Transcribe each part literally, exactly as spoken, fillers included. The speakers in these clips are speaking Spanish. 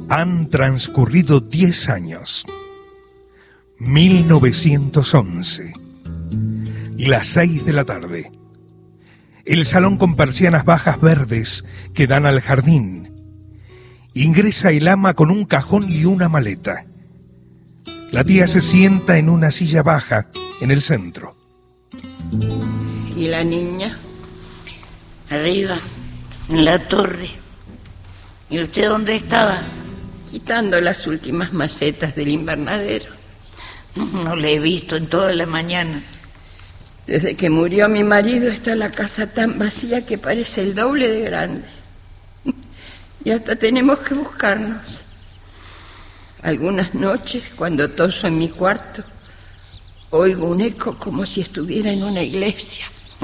Han transcurrido diez años. mil novecientos once. Las seis de la tarde. El salón con persianas bajas verdes que dan al jardín. Ingresa el ama con un cajón y una maleta. La tía se sienta en una silla baja en el centro. ¿Y la niña? Arriba, en la torre. ¿Y usted dónde estaba? Quitando las últimas macetas del invernadero. No le he visto en toda la mañana. Desde que murió mi marido está la casa tan vacía que parece el doble de grande. Y hasta tenemos que buscarnos. Algunas noches, cuando toso en mi cuarto, oigo un eco como si estuviera en una iglesia.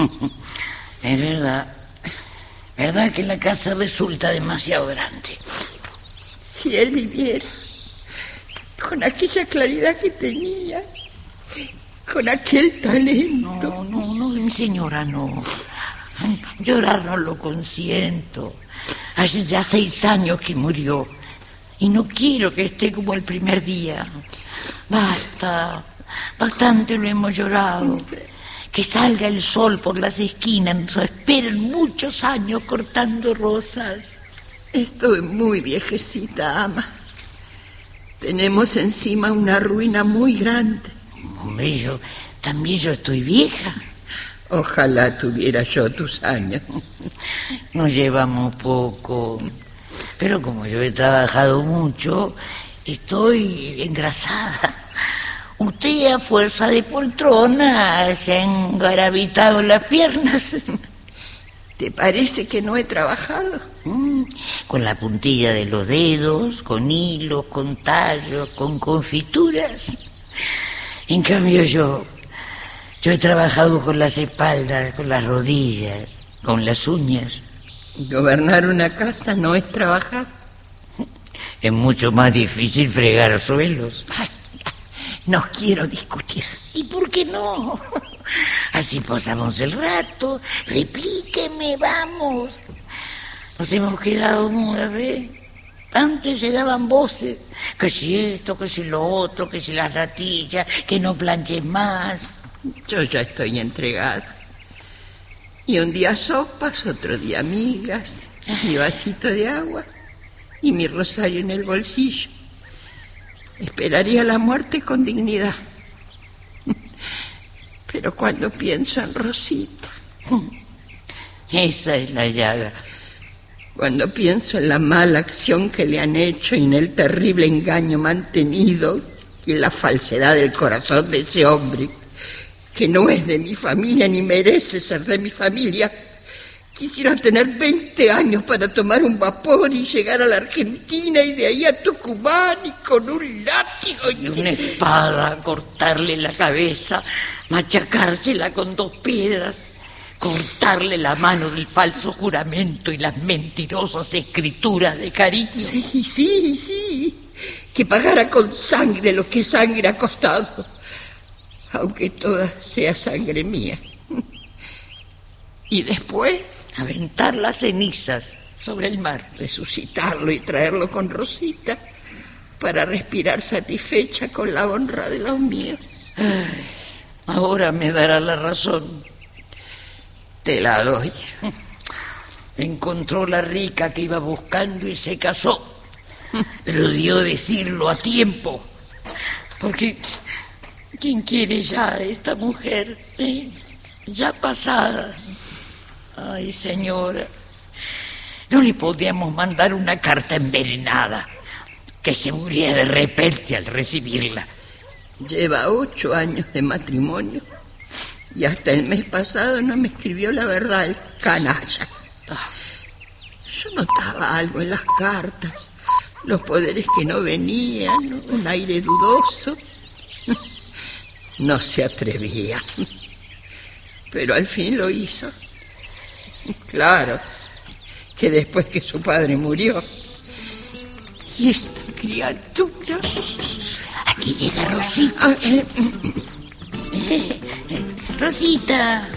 Es verdad. ¿Verdad que la casa resulta demasiado grande? Si él viviera, con aquella claridad que tenía, con aquel talento. No, no, no, mi señora, no. Llorar no lo consiento. Hace ya seis años que murió y no quiero que esté como el primer día. Basta, bastante lo hemos llorado. Que salga el sol por las esquinas, nos esperan muchos años cortando rosas. Estoy muy viejecita, ama. Tenemos encima una ruina muy grande. Hombre, yo también yo estoy vieja. Ojalá tuviera yo tus años. Nos llevamos poco. Pero como yo he trabajado mucho, estoy engrasada. Usted a fuerza de poltrona se ha engarabitado las piernas. ¿Te parece que no he trabajado? Mm, con la puntilla de los dedos, con hilos, con tallos, con confituras. En cambio yo, yo he trabajado con las espaldas, con las rodillas, con las uñas. Gobernar una casa no es trabajar. Es mucho más difícil fregar suelos. Ay, no quiero discutir. ¿Y por qué no? Así pasamos el rato. Replíqueme, vamos. Nos hemos quedado mudas, ¿ves? Antes se daban voces. Que si esto, que si lo otro, que si las ratillas, que no planches más. Yo ya estoy entregada. Y un día sopas, otro día migas, mi vasito de agua y mi rosario en el bolsillo. Esperaría la muerte con dignidad. Pero cuando pienso en Rosita... Esa es la llaga. Cuando pienso en la mala acción que le han hecho y en el terrible engaño mantenido y en la falsedad del corazón de ese hombre, que no es de mi familia ni merece ser de mi familia, quisiera tener veinte años para tomar un vapor y llegar a la Argentina y de ahí a Tucumán y con un látigo y una espada, cortarle la cabeza, machacársela con dos piedras, cortarle la mano del falso juramento y las mentirosas escrituras de cariño. Sí, sí, sí, que pagara con sangre lo que sangre ha costado, aunque toda sea sangre mía. Y después aventar las cenizas sobre el mar, resucitarlo y traerlo con Rosita para respirar satisfecha con la honra de los míos. Ay, ahora me dará la razón. Te la doy. Encontró la rica que iba buscando y se casó, pero dio decirlo a tiempo, porque ¿quién quiere ya a esta mujer? ¿Eh? Ya pasada. Ay, señora, no le podíamos mandar una carta envenenada que se muriera de repente al recibirla. Lleva ocho años de matrimonio y hasta el mes pasado no me escribió la verdad el canalla. Yo notaba algo en las cartas, los poderes que no venían, un aire dudoso. No se atrevía, pero al fin lo hizo. Claro, que después que su padre murió. Y esta criatura... Aquí llega Rosita. Ah, eh, eh, eh, Rosita.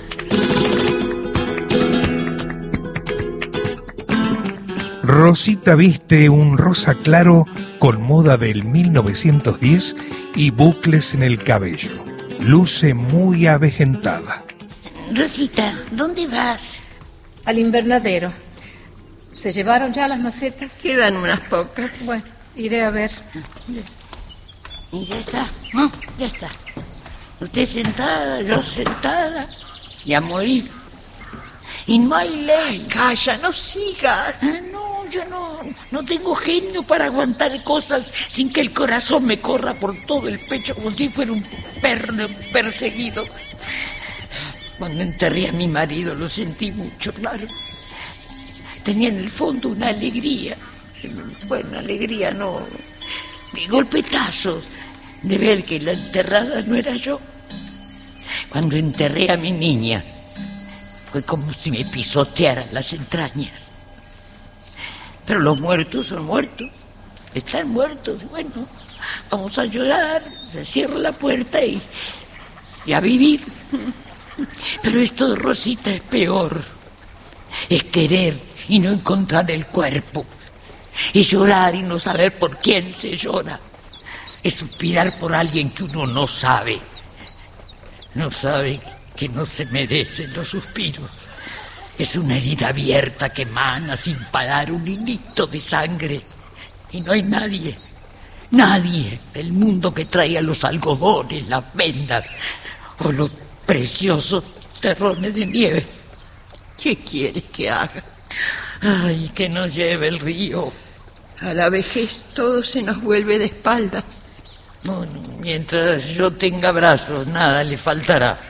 Rosita viste un rosa claro con moda del mil novecientos diez y bucles en el cabello. Luce muy avejentada. Rosita, ¿dónde vas? Al invernadero. ¿Se llevaron ya las macetas? Quedan unas pocas. Bueno, iré a ver. Y ya está, ¿no? Ya está. Usted sentada, yo sentada, y a morir. Y no hay ley. Calla, no sigas. Ah, no, yo no, no tengo genio para aguantar cosas sin que el corazón me corra por todo el pecho como si fuera un perro perseguido. Cuando enterré a mi marido lo sentí mucho, claro. Tenía en el fondo una alegría. Bueno, alegría no. De golpetazos de ver que la enterrada no era yo. Cuando enterré a mi niña, fue como si me pisotearan las entrañas. Pero los muertos son muertos. Están muertos. Bueno, vamos a llorar, se cierra la puerta y, y a vivir. Pero esto de Rosita es peor. Es querer y no encontrar el cuerpo. Es llorar y no saber por quién se llora. Es suspirar por alguien que uno no sabe. No sabe que no se merecen los suspiros. Es una herida abierta que emana sin parar un hilito de sangre. Y no hay nadie, nadie del mundo que traiga los algodones, las vendas o los preciosos terrones de nieve. ¿Qué quieres que haga? Ay, que nos lleve el río. A la vejez todo se nos vuelve de espaldas. Bueno, mientras yo tenga brazos, nada le faltará.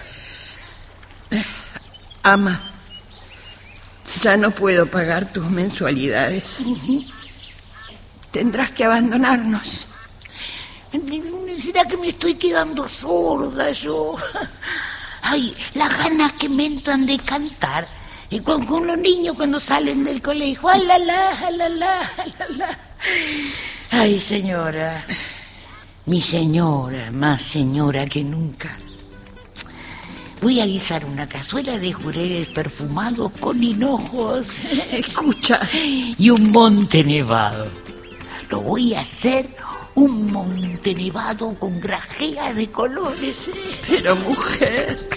Ama, ya no puedo pagar tus mensualidades. Tendrás que abandonarnos. ¿Será que me estoy quedando sorda yo? Ay, las ganas que me entran de cantar. Y con, con los niños cuando salen del colegio. ¡Alala, alala, alala! Ay, señora. Mi señora, más señora que nunca. Voy a guisar una cazuela de jureles perfumados con hinojos. Escucha. Y un monte nevado. Lo voy a hacer un monte nevado con grajeas de colores. Pero, mujer...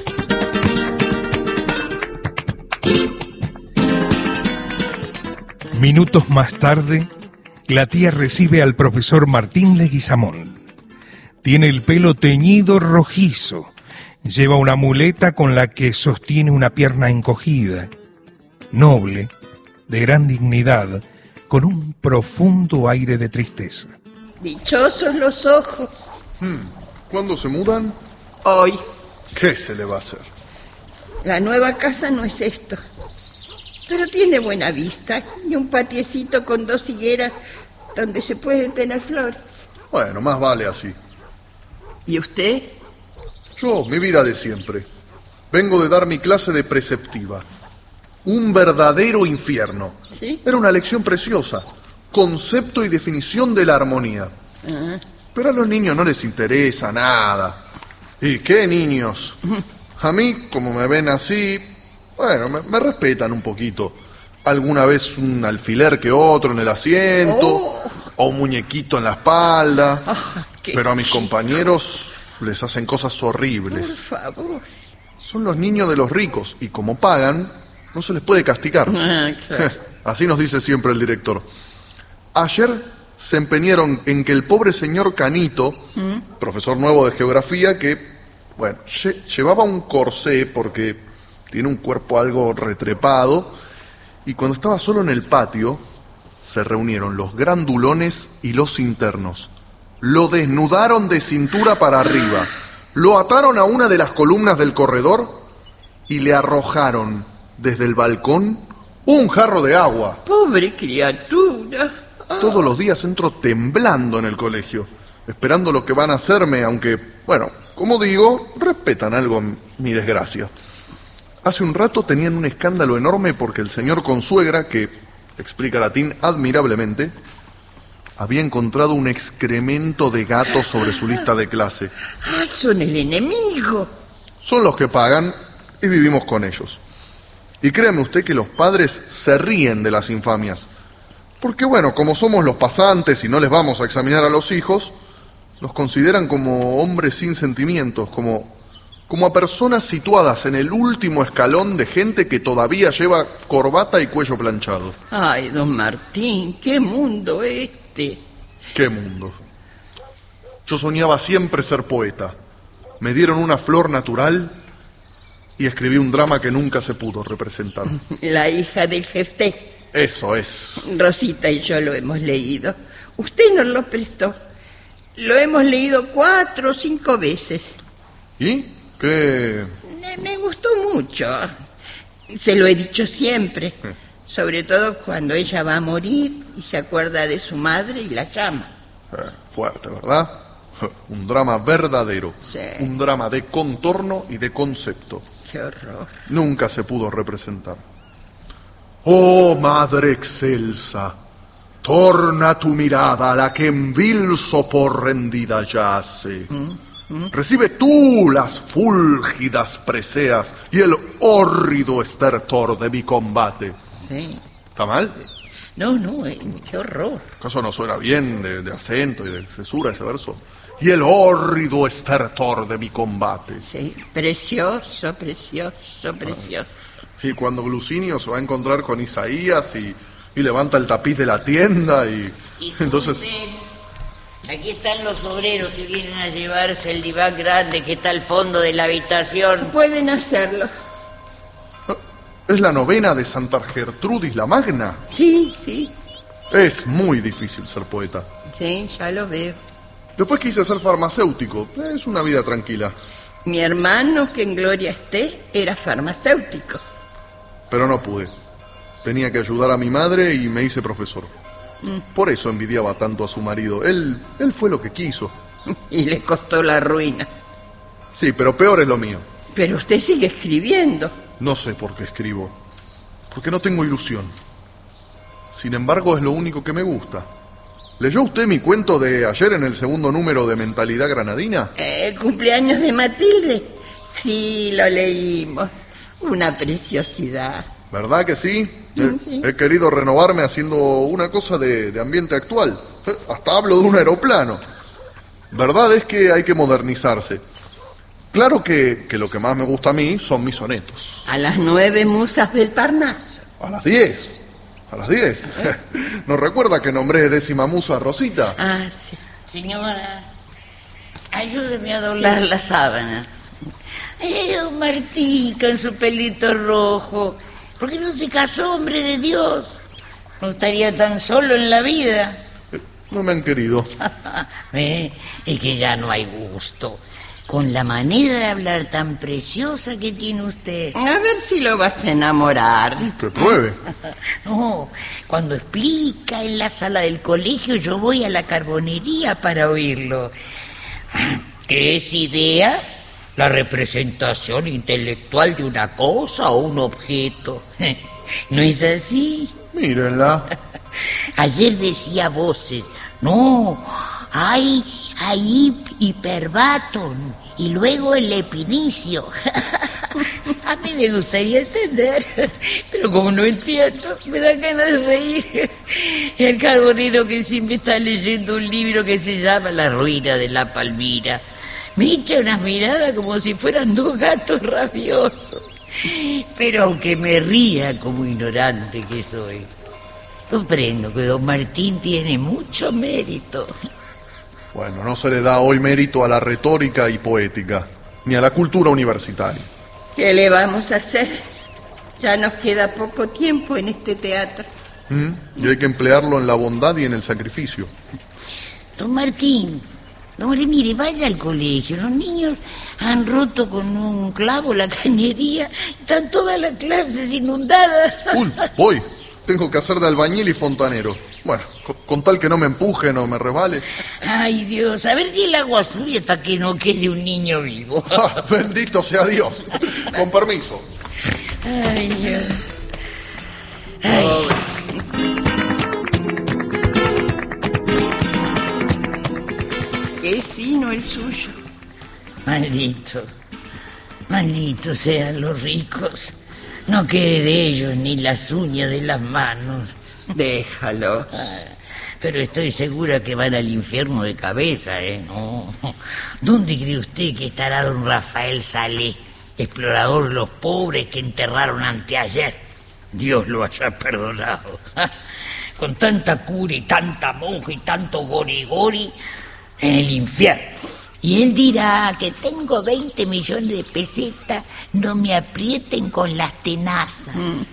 Minutos más tarde, la tía recibe al profesor Martín Leguizamón. Tiene el pelo teñido rojizo. Lleva una muleta con la que sostiene una pierna encogida. Noble, de gran dignidad, con un profundo aire de tristeza. Dichosos los ojos. Hmm. ¿Cuándo se mudan? Hoy. ¿Qué se le va a hacer? La nueva casa no es esto. Pero tiene buena vista y un patiecito con dos higueras donde se pueden tener flores. Bueno, más vale así. ¿Y usted? Yo, mi vida de siempre. Vengo de dar mi clase de preceptiva. Un verdadero infierno. ¿Sí? Era una lección preciosa. Concepto y definición de la armonía. Ah. Pero a los niños no les interesa nada. ¿Y qué niños? A mí, como me ven así... Bueno, me, me respetan un poquito. Alguna vez un alfiler que otro en el asiento, oh. o un muñequito en la espalda. Oh, pero a mis compañeros les hacen cosas horribles. Por favor. Son los niños de los ricos y como pagan, no se les puede castigar. Ah, claro. Así nos dice siempre el director. Ayer se empeñaron en que el pobre señor Canito, ¿Mm? profesor nuevo de geografía, que, bueno, lle- llevaba un corsé porque... tiene un cuerpo algo retrepado, y cuando estaba solo en el patio, se reunieron los grandulones y los internos. Lo desnudaron de cintura para arriba, lo ataron a una de las columnas del corredor y le arrojaron desde el balcón un jarro de agua. Pobre criatura. Ah. Todos los días entro temblando en el colegio, esperando lo que van a hacerme, aunque, bueno, como digo, respetan algo mi desgracia. Hace un rato tenían un escándalo enorme porque el señor consuegra, que explica latín admirablemente, había encontrado un excremento de gato sobre su lista de clase. ¡Ay, son el enemigo! Son los que pagan y vivimos con ellos. Y créame usted que los padres se ríen de las infamias. Porque bueno, como somos los pasantes y no les vamos a examinar a los hijos, los consideran como hombres sin sentimientos, como, como a personas situadas en el último escalón de gente que todavía lleva corbata y cuello planchado. Ay, don Martín, qué mundo este. ¿Qué mundo? Yo soñaba siempre ser poeta. Me dieron una flor natural y escribí un drama que nunca se pudo representar. La hija del jefe. Eso es. Rosita y yo lo hemos leído. Usted nos lo prestó. Lo hemos leído cuatro o cinco veces. ¿Y? ¿Qué? Me, me gustó mucho. Se lo he dicho siempre. Sobre todo cuando ella va a morir y se acuerda de su madre y la llama. Eh, fuerte, ¿verdad? Un drama verdadero. Sí. Un drama de contorno y de concepto. Qué horror. Nunca se pudo representar. Oh, madre excelsa, torna tu mirada a la que en vil sopor rendida yace. ¿Mm? ¿Mm? Recibe tú las fúlgidas preseas y el hórrido estertor de mi combate. Sí. ¿Está mal? No, no, eh, qué horror. ¿Acaso no suena bien de, de acento y de cesura ese verso? Y el hórrido estertor de mi combate. Sí, precioso, precioso, precioso. Y cuando Glucinio se va a encontrar con Isaías y, y levanta el tapiz de la tienda y... y entonces... Aquí están los obreros que vienen a llevarse el diván grande que está al fondo de la habitación. Pueden hacerlo. ¿Es la novena de Santa Gertrudis la Magna? Sí, sí. Es muy difícil ser poeta. Sí, ya lo veo. Después quise ser farmacéutico. Es una vida tranquila. Mi hermano, que en gloria esté, era farmacéutico. Pero no pude. Tenía que ayudar a mi madre y me hice profesor. Mm. Por eso envidiaba tanto a su marido. Él, él fue lo que quiso. Y le costó la ruina. Sí, pero peor es lo mío. Pero usted sigue escribiendo. No sé por qué escribo. Porque no tengo ilusión. Sin embargo, es lo único que me gusta. ¿Leyó usted mi cuento de ayer en el segundo número de Mentalidad Granadina? ¿El cumpleaños de Matilde? Sí, lo leímos. Una preciosidad. ¿Verdad que sí? Sí, eh, sí. He querido renovarme haciendo una cosa de, de ambiente actual. Eh, hasta hablo de un aeroplano. Verdad es que hay que modernizarse. Claro que, que lo que más me gusta a mí son mis sonetos. A las nueve musas del Parnaso. A las diez. A las diez. ¿Eh? ¿No recuerda que nombré décima musa a Rosita? Ah, sí. Señora, ayúdeme a doblar la sábana. Eh, don Martín, con su pelito rojo. ¿Por qué no se casó, hombre de Dios? No estaría tan solo en la vida. Eh, no me han querido. eh, es que ya no hay gusto. Con la manera de hablar tan preciosa que tiene usted. A ver si lo vas a enamorar. Que pruebe. No, cuando explica en la sala del colegio, yo voy a la carbonería para oírlo. ¿Qué es idea? La representación intelectual de una cosa o un objeto. ¿No es así? Mírenla. Ayer decía voces, no, hay, hay hiperbaton y luego el epinicio. A mí me gustaría entender, pero como no entiendo, me da ganas de reír. El carbonero que siempre está leyendo un libro que se llama La ruina de la Palmira me echa unas miradas como si fueran dos gatos rabiosos. Pero aunque me ría como ignorante que soy, comprendo que don Martín tiene mucho mérito. Bueno, no se le da hoy mérito a la retórica y poética, ni a la cultura universitaria. ¿Qué le vamos a hacer? Ya nos queda poco tiempo en este teatro. ¿Mm? Y hay que emplearlo en la bondad y en el sacrificio. Don Martín, don Martín, mire, vaya al colegio. Los niños han roto con un clavo la cañería. Están todas las clases inundadas. Uy, voy. Tengo que hacer de albañil y fontanero. Bueno, con, con tal que no me empujen o me resbale. Ay, Dios, a ver si el agua sube hasta que no quede un niño vivo. Ah, bendito sea Dios. Con permiso. Ay, Dios. Ay. Oh. Qué sino el suyo. Maldito, malditos sean los ricos. No quede de ellos ni las uñas de las manos. Déjalo. Pero estoy segura que van al infierno de cabeza, ¿eh? No. ¿Dónde cree usted que estará don Rafael Salé, explorador de los pobres que enterraron anteayer? Dios lo haya perdonado. Con tanta cura y tanta monja y tanto gorigori en el infierno. Y él dirá que tengo veinte millones de pesetas, no me aprieten con las tenazas. Mm.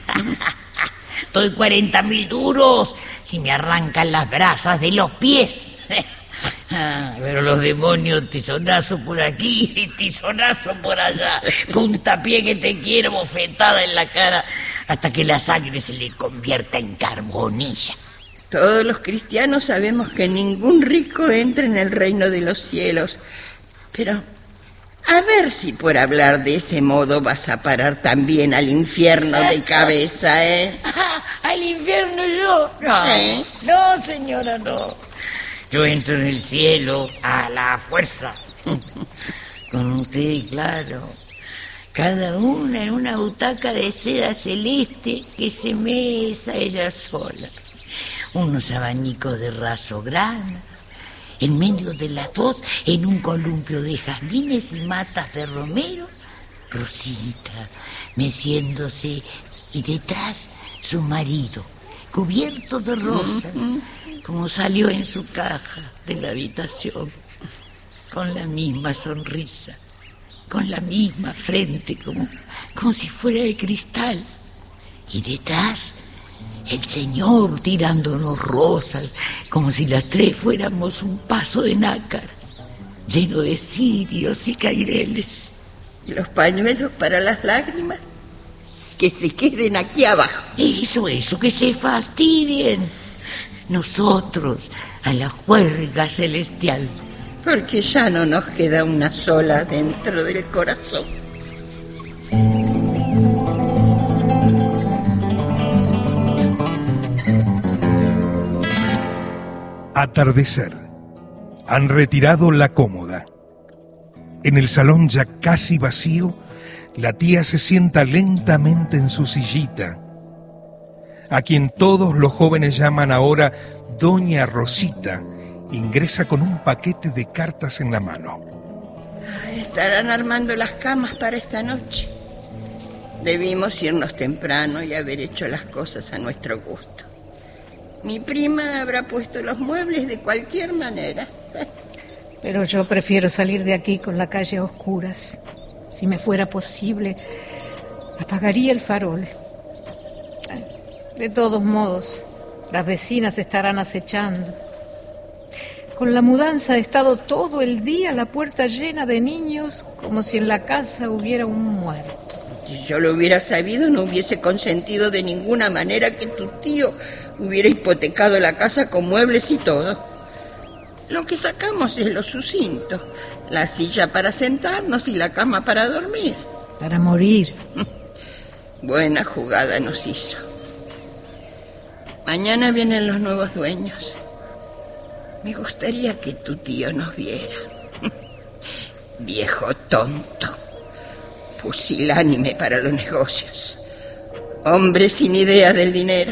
Doy cuarenta mil duros si me arrancan las brasas de los pies. Ah, pero los demonios, tizonazo por aquí y tizonazo por allá. Puntapié que te quiero, bofetada en la cara, hasta que la sangre se le convierta en carbonilla. Todos los cristianos sabemos que ningún rico entra en el reino de los cielos. Pero a ver si por hablar de ese modo vas a parar también al infierno de cabeza, ¿eh? ¿Al infierno yo? No, ¿Eh? no, señora, no. Yo entro en el cielo a la fuerza. Con usted, claro. Cada una en una butaca de seda celeste que se mesa ella sola. Unos abanicos de raso grana. En medio de las dos, en un columpio de jazmines y matas de romero, Rosita meciéndose y detrás su marido, cubierto de rosas, mm-hmm. como salió en su caja de la habitación, con la misma sonrisa, con la misma frente, como, como si fuera de cristal, y detrás el Señor tirándonos rosas, como si las tres fuéramos un paso de nácar, lleno de cirios y caireles. ¿Y los pañuelos para las lágrimas? Que se queden aquí abajo. Eso, eso, que se fastidien. Nosotros a la juerga celestial. Porque ya no nos queda una sola dentro del corazón. Atardecer. Han retirado la cómoda. En el salón ya casi vacío, la tía se sienta lentamente en su sillita, a quien todos los jóvenes llaman ahora Doña Rosita, ingresa con un paquete de cartas en la mano. Estarán armando las camas para esta noche. Debimos irnos temprano y haber hecho las cosas a nuestro gusto. Mi prima habrá puesto los muebles de cualquier manera. Pero yo prefiero salir de aquí con la calle a oscuras. Si me fuera posible, apagaría el farol. De todos modos, las vecinas estarán acechando. Con la mudanza he estado todo el día la puerta llena de niños, como si en la casa hubiera un muerto. Si yo lo hubiera sabido, no hubiese consentido de ninguna manera que tu tío hubiera hipotecado la casa con muebles y todo. Lo que sacamos es lo sucinto: la silla para sentarnos y la cama para dormir. Para morir. Buena jugada nos hizo. Mañana vienen los nuevos dueños. Me gustaría que tu tío nos viera. Viejo tonto, pusilánime para los negocios, hombre sin idea del dinero.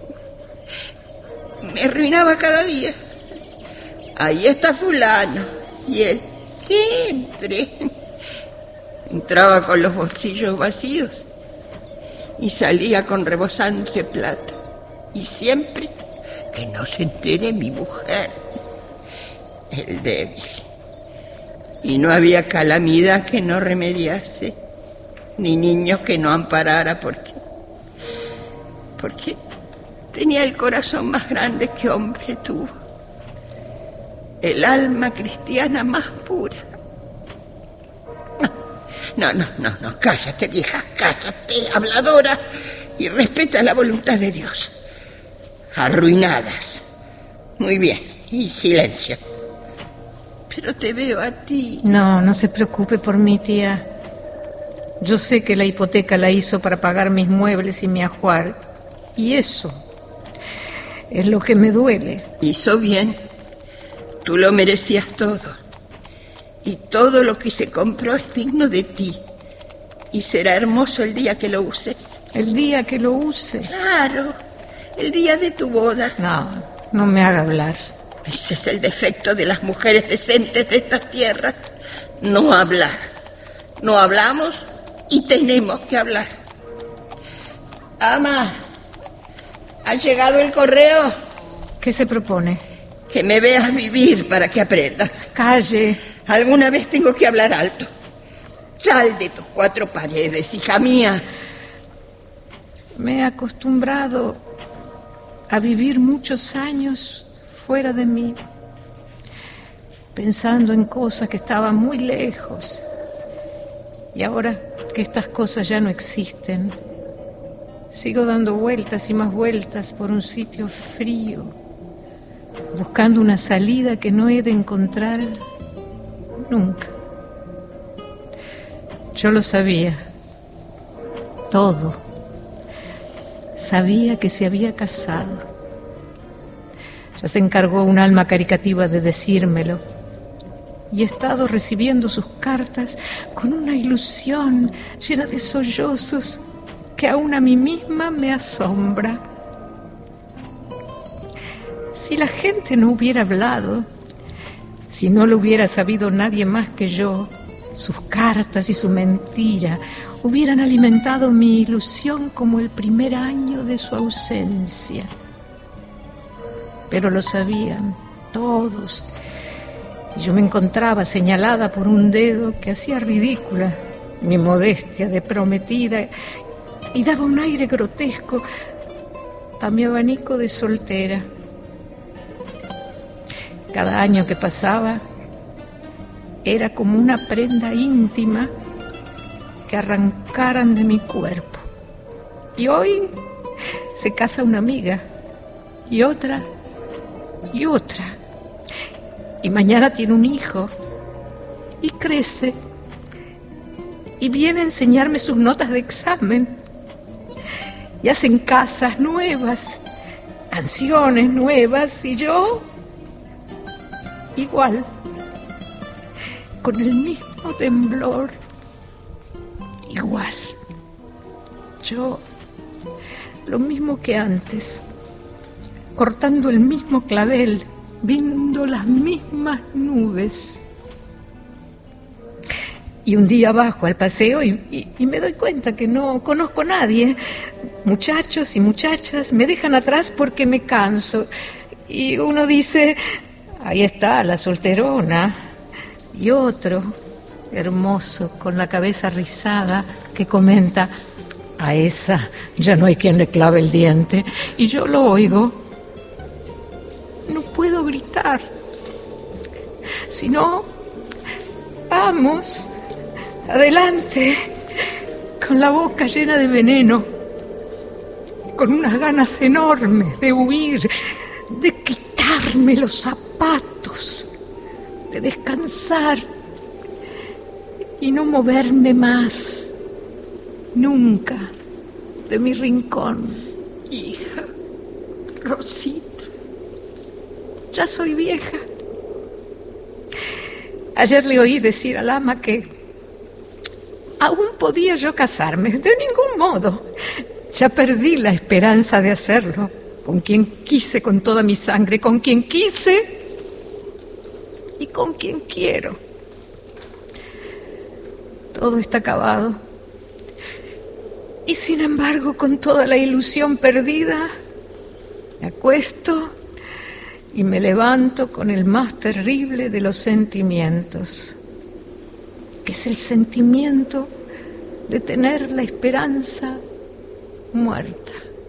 Me arruinaba cada día. Ahí está fulano. Y él, que entre. Entraba con los bolsillos vacíos y salía con rebosante plata. Y siempre que no se entere mi mujer, el débil. Y no había calamidad que no remediase, ni niños que no amparara, porque, porque tenía el corazón más grande que hombre tuvo, el alma cristiana más pura. No, no, no, no, cállate, vieja, cállate, habladora, y respeta la voluntad de Dios. Arruinadas. Muy bien, y silencio. Pero te veo a ti. No, no se preocupe por mí, tía. Yo sé que la hipoteca la hizo para pagar mis muebles y mi ajuar. Y eso es lo que me duele. Hizo bien. Tú lo merecías todo. Y todo lo que se compró es digno de ti. Y será hermoso el día que lo uses. ¿El día que lo use? Claro. el día de tu boda. No, no me haga hablar. Ese es el defecto de las mujeres decentes de estas tierras. No hablar. No hablamos y tenemos que hablar. Ama, ¿ha llegado el correo? ¿Qué se propone? Que me veas vivir para que aprendas. Calle. Alguna vez tengo que hablar alto. Sal de tus cuatro paredes, hija mía. Me he acostumbrado a vivir muchos años fuera de mí, pensando en cosas que estaban muy lejos. Y ahora que estas cosas ya no existen, sigo dando vueltas y más vueltas por un sitio frío, buscando una salida que no he de encontrar nunca. Yo lo sabía, todo. Sabía que se había casado. Ya se encargó un alma caritativa de decírmelo. Y he estado recibiendo sus cartas con una ilusión llena de sollozos que aún a mí misma me asombra. Si la gente no hubiera hablado, si no lo hubiera sabido nadie más que yo, sus cartas y su mentira hubieran alimentado mi ilusión como el primer año de su ausencia. Pero lo sabían todos, y yo me encontraba señalada por un dedo que hacía ridícula mi modestia de prometida y daba un aire grotesco a mi abanico de soltera. Cada año que pasaba era como una prenda íntima que arrancaran de mi cuerpo. Y hoy se casa una amiga, y otra, y otra. Y mañana tiene un hijo, y crece, y viene a enseñarme sus notas de examen. Y hacen casas nuevas, canciones nuevas, y yo igual, con el mismo temblor, igual. Yo, lo mismo que antes, cortando el mismo clavel, viendo las mismas nubes. Y un día bajo al paseo y, y, y me doy cuenta que no conozco a nadie. Muchachos y muchachas me dejan atrás porque me canso. Y uno dice, ahí está la solterona. Y otro, hermoso, con la cabeza rizada, que comenta, a esa ya no hay quien le clave el diente. Y yo lo oigo. No puedo gritar. Si no, vamos, adelante, con la boca llena de veneno, con unas ganas enormes de huir, de quitarme los zapatos, de descansar y no moverme más, nunca, de mi rincón. Hija, Rosita. Ya soy vieja. Ayer le oí decir al ama que aún podía yo casarme. De ningún modo. Ya perdí la esperanza de hacerlo. Con quien quise con toda mi sangre, con quien quise y con quien quiero. Todo está acabado. Y sin embargo, con toda la ilusión perdida, me acuesto y me levanto con el más terrible de los sentimientos, que es el sentimiento de tener la esperanza muerta.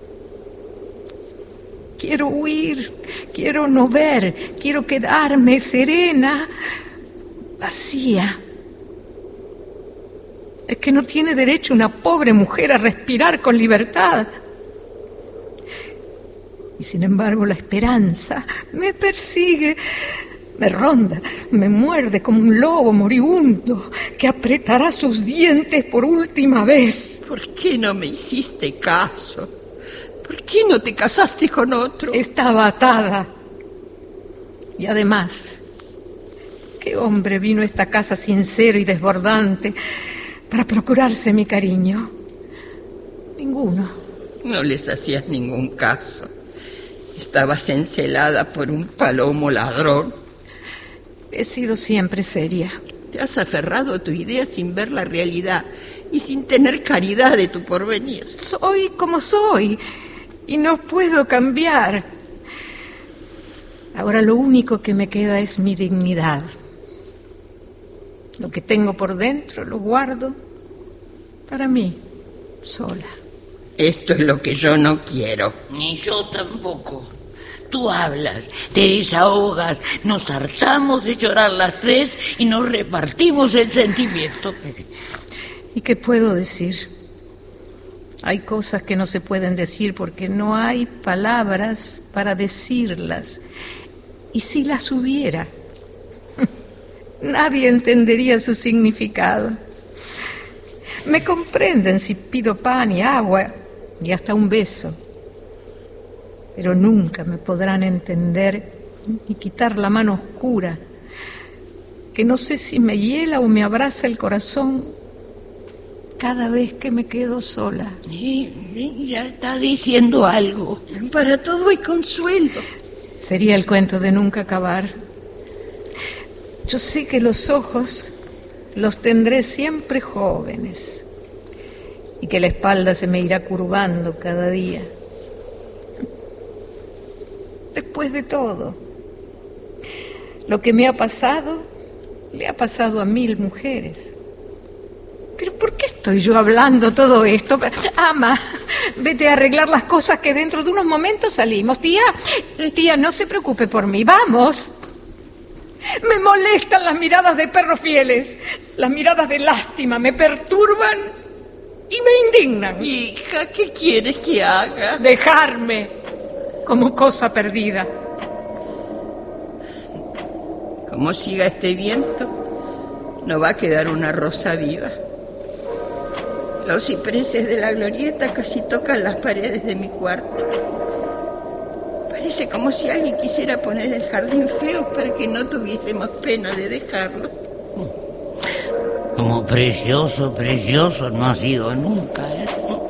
Quiero huir, quiero no ver, quiero quedarme serena, vacía. Es que no tiene derecho una pobre mujer a respirar con libertad. Y sin embargo la esperanza me persigue, me ronda, me muerde como un lobo moribundo que apretará sus dientes por última vez. ¿Por qué no me hiciste caso? ¿Por qué no te casaste con otro? Estaba atada. Y además, ¿qué hombre vino a esta casa sincero y desbordante para procurarse mi cariño? Ninguno. No les hacías ningún caso. Estabas encelada por un palomo ladrón. He sido siempre seria. Te has aferrado a tu idea sin ver la realidad y sin tener caridad de tu porvenir. Soy como soy y no puedo cambiar. Ahora lo único que me queda es mi dignidad. Lo que tengo por dentro lo guardo para mí, sola. Esto es lo que yo no quiero. Ni yo tampoco. Tú hablas, te desahogas, nos hartamos de llorar las tres y nos repartimos el sentimiento. ¿Y qué puedo decir? Hay cosas que no se pueden decir porque no hay palabras para decirlas. Y si las hubiera, nadie entendería su significado. Me comprenden si pido pan y agua y hasta un beso, pero nunca me podrán entender ni quitar la mano oscura, que no sé si me hiela o me abraza el corazón cada vez que me quedo sola. Y, y ya está diciendo algo. Para todo hay consuelo. Sería el cuento de nunca acabar. Yo sé que los ojos los tendré siempre jóvenes y que la espalda se me irá curvando cada día. Después de todo, lo que me ha pasado, le ha pasado a mil mujeres. ¿Pero por qué estoy yo hablando todo esto? Ama, vete a arreglar las cosas que dentro de unos momentos salimos. Tía, tía, no se preocupe por mí, vamos. Me molestan las miradas de perros fieles, las miradas de lástima, me perturban y me indignan. Hija, ¿qué quieres que haga? Dejarme como cosa perdida. Como siga este viento, no va a quedar una rosa viva. Los cipreses de la glorieta casi tocan las paredes de mi cuarto. Parece como si alguien quisiera poner el jardín feo para que no tuviésemos pena de dejarlo. Como precioso, precioso no ha sido nunca, ¿eh?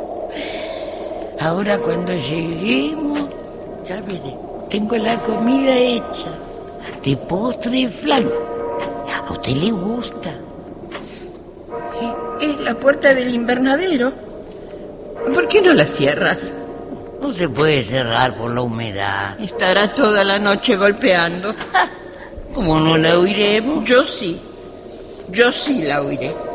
Ahora cuando lleguemos, ya veré, tengo la comida hecha, de postre y flan. ¿A usted le gusta? Es la puerta del invernadero. ¿Por qué no la cierras? No se puede cerrar por la humedad. Estará toda la noche golpeando. ¿Cómo no la oiremos? Yo sí. Yo sí la oiré.